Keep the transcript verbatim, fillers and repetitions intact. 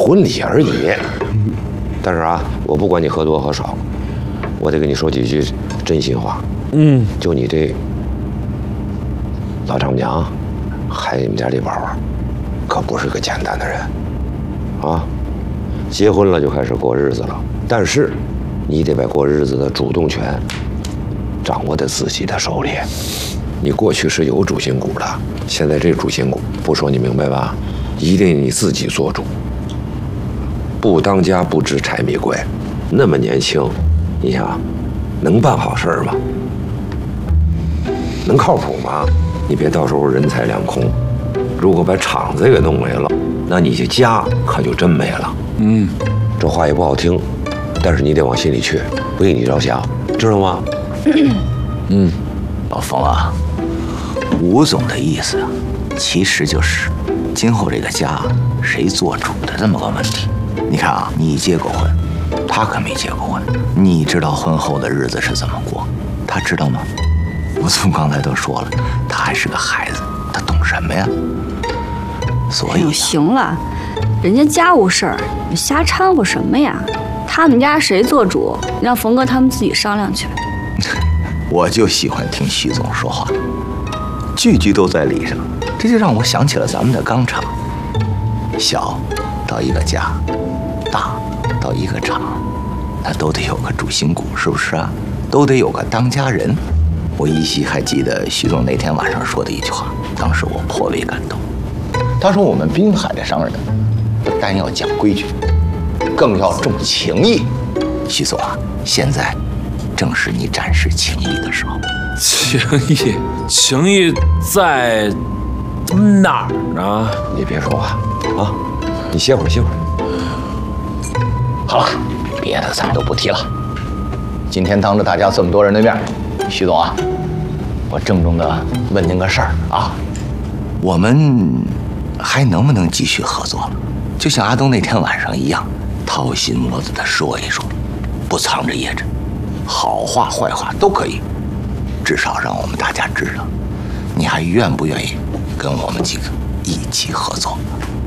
婚礼而已。但是啊，我不管你喝多喝少，我得跟你说几句真心话。嗯，就你这老丈母娘，孩子们家这宝儿，可不是个简单的人啊。结婚了就开始过日子了，但是你得把过日子的主动权掌握在自己的手里。你过去是有主心骨的，现在这主心骨不说你明白吧？一定你自己做主。不当家不知柴米贵，那么年轻，你想能办好事儿吗？能靠谱吗？你别到时候人财两空。如果把厂子给弄没了，那你这家可就真没了。嗯，这话也不好听，但是你得往心里去，为你着想，知道吗？嗯， 老冯啊，吴总的意思啊，其实就是今后这个家谁做主的这么个问题。你看啊，你结过婚，他可没结过婚，你知道婚后的日子是怎么过，他知道吗？吴总刚才都说了，他还是个孩子，他懂什么呀？所以、啊、 行了，人家家务事儿，你瞎掺和什么呀？他们家谁做主，让冯哥他们自己商量去。 我就喜欢听徐总说话，句句都在理上，这就让我想起了咱们的钢厂，小到一个家，大到一个厂，那都得有个主心骨，是不是啊？都得有个当家人。我依稀还记得徐总那天晚上说的一句话，当时我颇为感动。他说我们滨海的商人不但要讲规矩，更要重情义。徐总啊，现在正是你展示情义的时候。 情义，情义在哪儿呢？ 你别说话啊，你歇会儿，歇会儿。 好了，别的咱都不提了。今天当着大家这么多人的面，徐总啊，我郑重的问您个事儿啊，我们还能不能继续合作了？就像阿东那天晚上一样，掏心窝子的说一说，不藏着掖着，好话坏话都可以，至少让我们大家知道，你还愿不愿意跟我们几个一起合作？